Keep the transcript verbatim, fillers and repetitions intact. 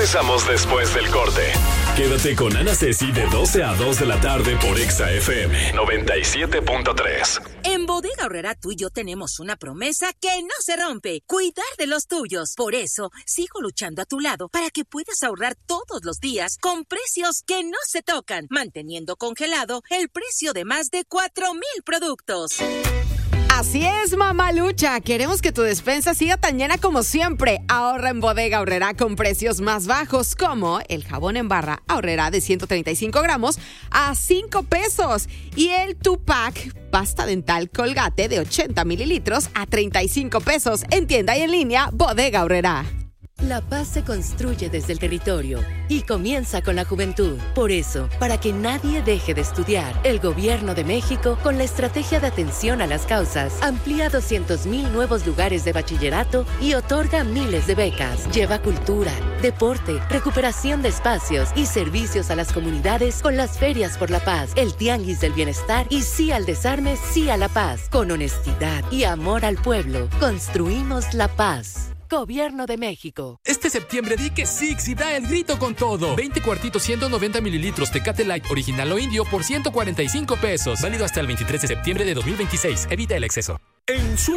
Regresamos después del corte. Quédate con Ana Ceci de doce a dos de la tarde por Exa F M noventa y siete punto tres. En Bodega Aurrerá tú y yo tenemos una promesa que no se rompe: cuidar de los tuyos. Por eso, sigo luchando a tu lado para que puedas ahorrar todos los días con precios que no se tocan, manteniendo congelado el precio de más de cuatro mil productos. Así es, mamalucha. Queremos que tu despensa siga tan llena como siempre. Ahorra en Bodega Aurrerá con precios más bajos, como el jabón en barra Aurrerá de ciento treinta y cinco gramos a cinco pesos. Y el two-pack pasta dental Colgate de ochenta mililitros a treinta y cinco pesos. En tienda y en línea, Bodega Aurrerá. La paz se construye desde el territorio y comienza con la juventud. Por eso, para que nadie deje de estudiar, el Gobierno de México, con la estrategia de atención a las causas, amplía doscientos mil nuevos lugares de bachillerato y otorga miles de becas. Lleva cultura, deporte, recuperación de espacios y servicios a las comunidades con las ferias por la paz, el tianguis del bienestar y sí al desarme, sí a la paz. Con honestidad y amor al pueblo, construimos la paz. Gobierno de México. Este septiembre di que Six y da el grito con todo. veinte cuartitos ciento noventa mililitros Tecate Light original o indio por ciento cuarenta y cinco pesos. Válido hasta el veintitrés de septiembre de dos mil veintiséis. Evita el exceso. En su